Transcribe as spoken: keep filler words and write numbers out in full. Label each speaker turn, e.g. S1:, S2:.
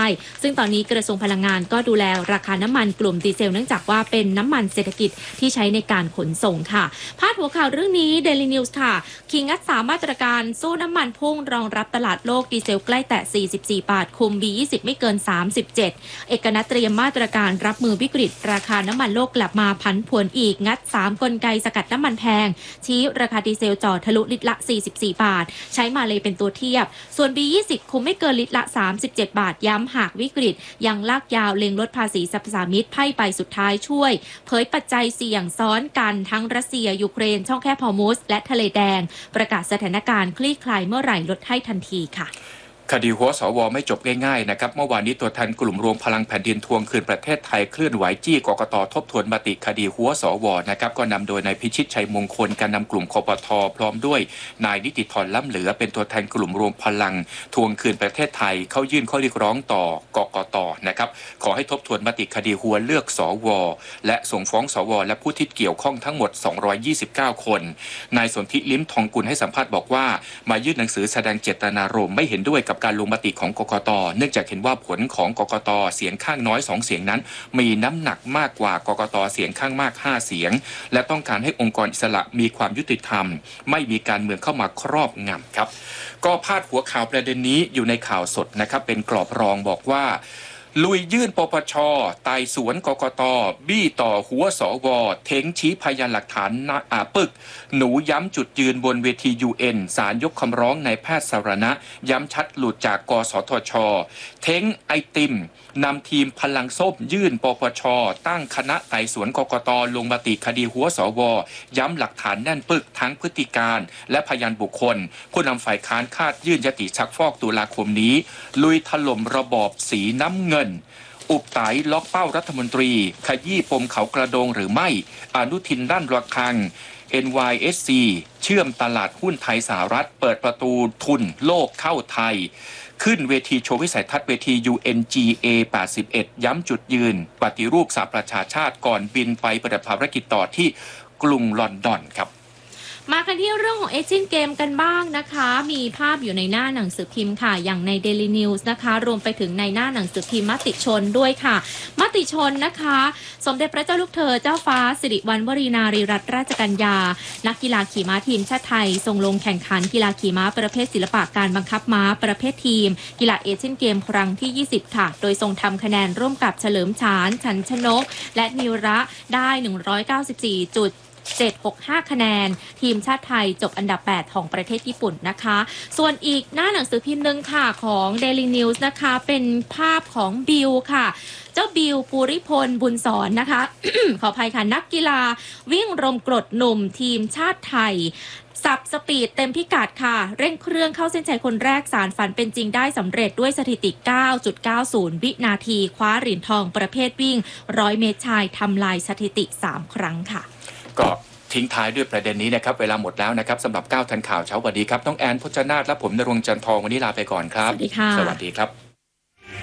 S1: ซึ่งตอนนี้กระทรวงพลังงานก็ดูแลราคาน้ำมันกลุ่มดีเซลเนื่องจากว่าเป็นน้ำมันเศรษฐกิจที่ใช้ในการขนส่งค่ะพาดหัวข่าวเรื่องนี้ Daily News ค่ะคิงงัดสามมาตรการสู้น้ำมันพุ่งรองรับตลาดโลกดีเซลใกล้แตะสี่สิบสี่บาทคุม บี ยี่สิบ ไม่เกินสามสิบเจ็ดเอกนัทเตรียมมาตรการรับมือวิกฤตราคาน้ำมันโลกกลับมาผันผวนอีกงัดสามกลไกสกัดน้ำมันแพงชี้ราคาดีเซลจ่อทะลุลิตรละสี่สิบสี่บาทใช้มาเลยเป็นตัวเทียบส่วน บี ยี่สิบ คุมไม่เกินลิตรละสามสิบเจ็ดบาทย้ำหากวิกฤตยังลากยาวเล็งลดภาษีสรรพสามิตไพ่ไปสุดท้ายช่วยเผยปัจจัยเสี่ยงซ้อนกันทั้งรัสเซียยูเครนช่องแคบฮอร์มุซและทะเลแดงประกาศสถานการณ์คลี่คลายเมื่อไหร่ลดให้ทันทีค่ะ
S2: คดีหัวสวไม่จบง่ายๆนะครับเมื่อวานนี้ตัวแทนกลุ่มรวมพลังแผ่นดินทวงคืนประเทศไทยเคลื่อนไหวจี้กกต.ทบทวนมติคดีหัวสวนะครับก็นำโดยนายพิชิตชัยมงคลการนำกลุ่มคปท.พร้อมด้วยนายนิติธรล้ำเหลือเป็นตัวแทนกลุ่มรวมพลังทวงคืนประเทศไทยเข้ายื่นข้อเรียกร้องต่อกกต.นะครับขอให้ทบทวนมติคดีหัวเลือกสวและส่งฟ้องสวและผู้ที่เกี่ยวข้องทั้งหมดสองร้อยยี่สิบเก้าคนนายสนธิลิ้มทองกุลให้สัมภาษณ์บอกว่ามายื่นหนังสือแสดงเจตนารมณ์ไม่เห็นด้วยกับการลงมติของกกต.เนื่องจากเห็นว่าผลของกกต.เสียงข้างน้อยสองเสียงนั้นมีน้ำหนักมากกว่ากกต.เสียงข้างมากห้าเสียงและต้องการให้องค์กรอิสระมีความยุติธรรมไม่มีการเมืองเข้ามาครอบงำครับก็พาดหัวข่าวประเด็นนี้อยู่ในข่าวสดนะครับเป็นกรอบรองบอกว่าลุยยื่นปปช.ไต่สวนกกต.บี้ต่อหัวสวเท้งชี้พยานหลักฐานอาปึกหนูย้ำจุดยืนบนเวที ยู เอ็น ศาลยกคำร้องในแพทย์สารณะย้ำชัดหลุดจากกสทช.เท้งไอติมนำทีมพลังส้มยื่นปปช.ตั้งคณะไต่สวนกกต.ลงมติคดีหัวสวย้ำหลักฐานแน่นปึกทั้งพฤติการและพยานบุคคลผู้นำฝ่ายค้านคาดยื่นยติชักฟอกตุลาคมนี้ลุยถล่มระบอบสีน้ำเงินอุบไตล็อกเป้ารัฐมนตรีขยี้ปมเขากระโดงหรือไม่อนุทินด้านระฆัง เอ็น วาย เอส ซี เชื่อมตลาดหุ้นไทยสหรัฐเปิดประตูทุนโลกเข้าไทยขึ้นเวทีโชว์วิสัยทัศน์เวที ยู เอ็น จี เอ แปดสิบเอ็ดย้ำจุดยืนปฏิรูปสหประชาชาติก่อนบินไปปฏิบัติภารกิจต่อที่กรุงลอนดอนครับ
S1: มากันที่เรื่องของเอเชียนเกมกันบ้างนะคะมีภาพอยู่ในหน้าหนังสือพิมพ์ค่ะอย่างใน Daily News นะคะรวมไปถึงในหน้าหนังสือพิมพ์มติชนด้วยค่ะมติชนนะคะสมเด็จพระเจ้าลูกเธอเจ้าฟ้าสิริวัณวรีนารีรัตนราชกัญญานักกีฬาขี่ม้าทีมชาติไทยทรงลงแข่งขันกีฬาขี่ม้าประเภทศิลปะการบังคับม้าประเภททีมกีฬาเอเชียนเกมครั้งที่ยี่สิบค่ะโดยทรงทำคะแนนร่วมกับเฉลิมฉานฉันชนกและนิระได้หนึ่งร้อยเก้าสิบสี่จุดเจ็ดหกห้าคะแนนทีมชาติไทยจบอันดับแปดของประเทศญี่ปุ่นนะคะส่วนอีกหน้าหนังสือพิมพ์หนึ่งค่ะของ Daily News นะคะเป็นภาพของบิลค่ะเจ้าบิลภูริพลบุญสอนนะคะ ขออภัยค่ะนักกีฬาวิ่งรมกรดหนุ่มทีมชาติไทยสับสปีดเต็มพิกัดค่ะเร่งเครื่องเข้าเส้นชัยคนแรกสารฝันเป็นจริงได้สำเร็จด้วยสถิติ เก้าจุดเก้าศูนย์ วินาทีคว้าเหรียญทองประเภทวิ่งร้อยเมตรชายทำลายสถิติสามครั้งค่ะ
S2: ก็ทิ้งท้ายด้วยประเด็นนี้นะครับเวลาหมดแล้วนะครับสำหรับเก้าทันข่าวเช้าวันนี้ครับน้องแอนพจนาถและผมณรงค์จันทองวันนี้ลาไปก่อนครับ
S1: สวัสดีค่ะ
S2: สวัสดีครับ